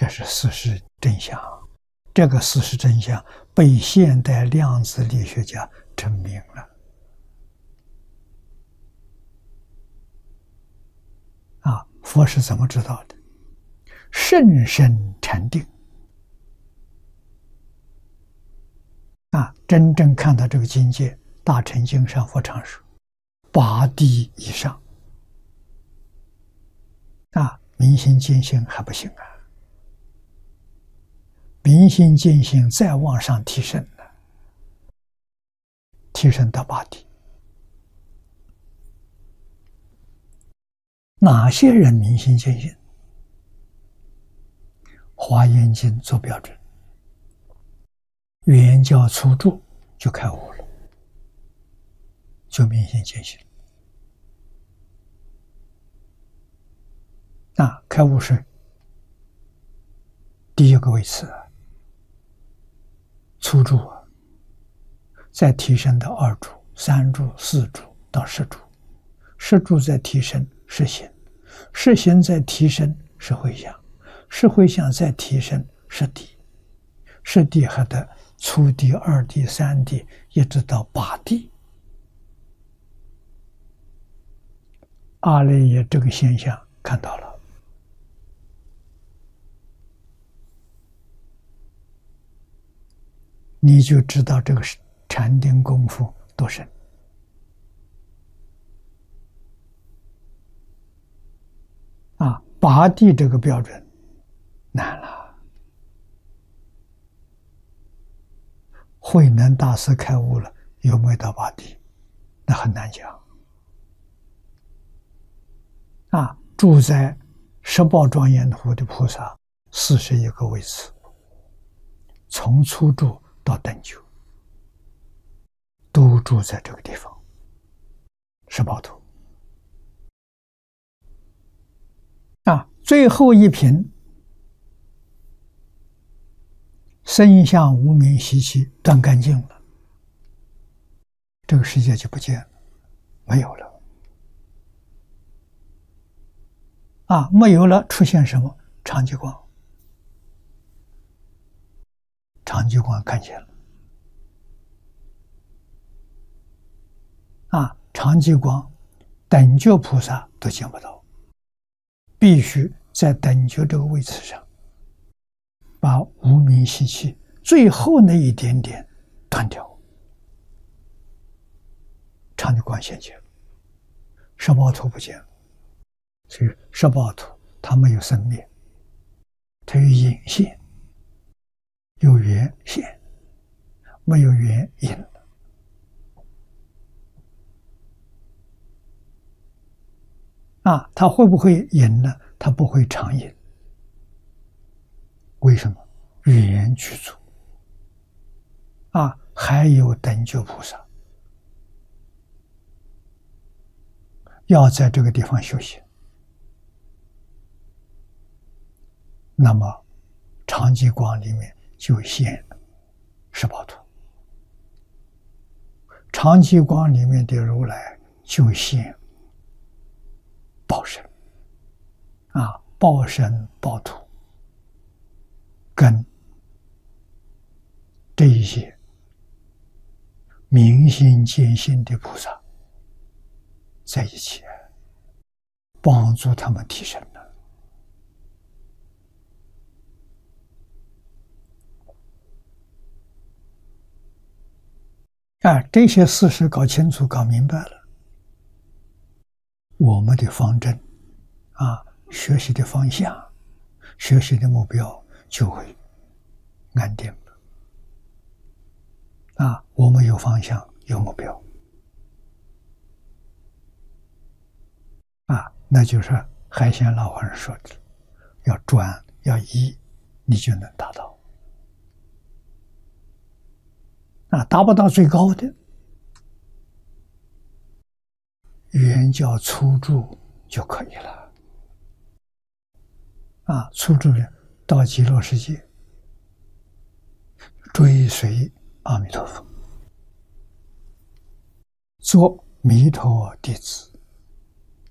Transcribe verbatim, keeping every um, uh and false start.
这是事实真相。这个事实真相被现代量子力学家证明了。啊，佛是怎么知道的？甚深禅定。啊，真正看到这个境界，大乘经上佛常说，八地以上。啊，明心见性还不行啊！明心见性再往上提升了，提升到八地。哪些人明心见性？华严经做标准，圆教初住就开悟了，就明心见性。啊，开悟是第一个位次，初住啊，再提升到二住、三住、四住到十住，十住再提升是行，是行再提升是回向，是回向再提升是地，是地还得初地、二地、三地，一直到八地。阿赖耶这个现象看到了。你就知道这个禅定功夫多深啊！八地这个标准难了。慧能大师开悟了，有没有到八地？那很难讲啊！住在十宝庄严土的菩萨，四十一个位次，从初住到等觉，都住在这个地方，十宝土啊。最后一品身相无明习气断干净了，这个世界就不见了，没有了啊！没有了，出现什么？长极光。长极光看见了啊！长极光等觉菩萨都见不到，必须在等觉这个位置上把无明习气最后那一点点断掉，长极光现前了，十宝土不见了。所以十宝土它没有生灭，它有隐现，有缘现，没有缘隐了。啊，它会不会隐呢？它不会常隐。为什么？缘具足。啊，还有等觉菩萨要在这个地方修行，那么长极光里面就现十宝土，长极光里面的如来就现报身啊，报身报土，跟这一些明心见性的菩萨在一起，帮助他们提升了。啊，这些事实搞清楚、搞明白了，我们的方针啊，学习的方向、学习的目标就会安定了。啊，我们有方向，有目标。啊，那就是海鲜老和尚说的，要专要一，你就能达到。啊，达不到最高的，圆教初住就可以了。啊，初住人到极乐世界，追随阿弥陀佛，做弥陀弟子。